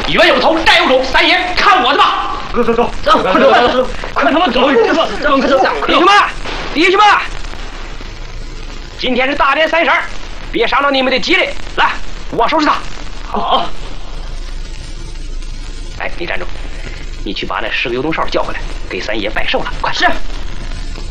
冤有头，债有主，三爷看我的吧！ 走，快走，快他妈走！弟兄们，今天是大年30，别伤到你们的吉利。来，我收拾他。 好。 哎，你站住！你去把那10个油灯哨叫回来，给三爷拜寿了。快！是。